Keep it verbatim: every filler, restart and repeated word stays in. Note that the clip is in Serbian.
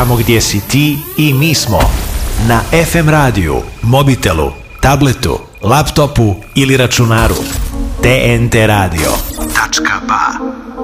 tamo gdje si ti i mi smo. Na ef em radiju, mobitelu, tabletu, laptopu ili računaru. te en te radio tačka ba.